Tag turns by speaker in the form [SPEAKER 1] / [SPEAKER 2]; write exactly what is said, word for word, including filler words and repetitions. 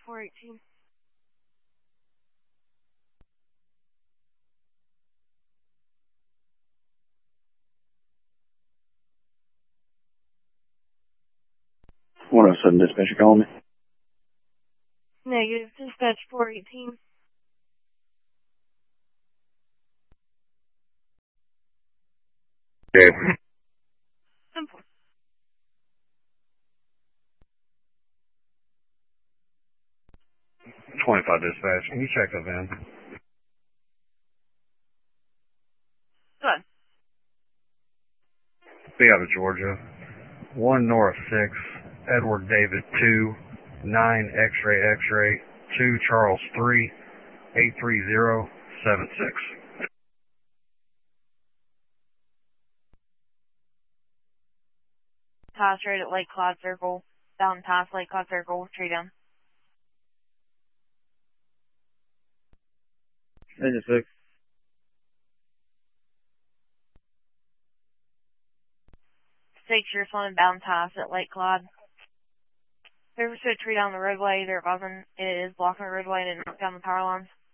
[SPEAKER 1] four eighteen.
[SPEAKER 2] one oh seven dispatch, you calling me?
[SPEAKER 1] Negative, dispatch four eighteen.
[SPEAKER 2] Okay.
[SPEAKER 1] Simple.
[SPEAKER 3] twenty-five dispatch, can you check the van?
[SPEAKER 1] Good.
[SPEAKER 3] Be out of Georgia. one North six, Edward David two, nine X-ray X-ray, two Charles three, eight three zero seven six.
[SPEAKER 1] Pass right at Lake Cloud Circle. Down past Lake Cloud Circle. Tree down.
[SPEAKER 2] Engine six.
[SPEAKER 1] Stakes your phone bound pass at Lake Cloud. If you ever see a tree down the roadway, they're buzzing. It is blocking the roadway and it knocked down the power lines.